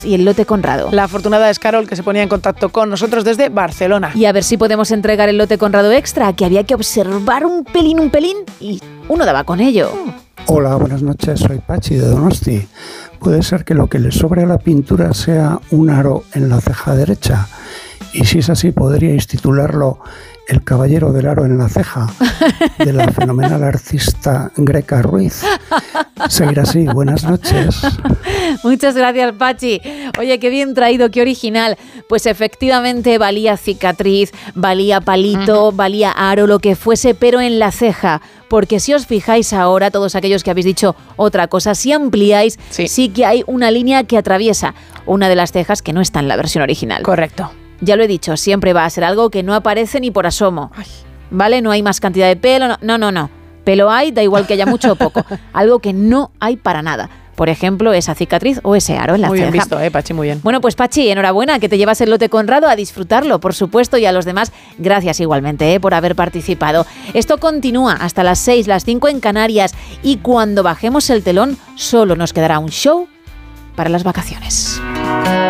y el lote Conrado. La afortunada es Carol, que se ponía en contacto con nosotros desde Barcelona. Y a ver si podemos entregar el lote Conrado extra, que había que observar un pelín, y uno daba con ello. Hola, buenas noches, soy Pachi de Donosti. ¿Puede ser que lo que le sobre a la pintura sea un aro en la ceja derecha? Y si es así, podríais titularlo El caballero del aro en la ceja, de la fenomenal artista Greca Ruiz. Seguir así, buenas noches. Muchas gracias, Pachi. Oye, qué bien traído, qué original. Pues efectivamente valía cicatriz, valía palito, valía aro, lo que fuese, pero en la ceja. Porque si os fijáis ahora, todos aquellos que habéis dicho otra cosa, si ampliáis, sí que hay una línea que atraviesa una de las cejas que no está en la versión original. Correcto. Ya lo he dicho, siempre va a ser algo que no aparece ni por asomo. Ay. ¿Vale? No hay más cantidad de pelo, no. Pelo hay, da igual que haya mucho o poco. Algo que no hay para nada. Por ejemplo, esa cicatriz o ese aro en la ceja. Muy bien visto, Pachi, muy bien. Bueno, pues Pachi, enhorabuena, que te llevas el lote Conrado, a disfrutarlo, por supuesto, y a los demás, gracias igualmente por haber participado. Esto continúa hasta las 6, las 5 en Canarias, y cuando bajemos el telón, solo nos quedará un show para las vacaciones.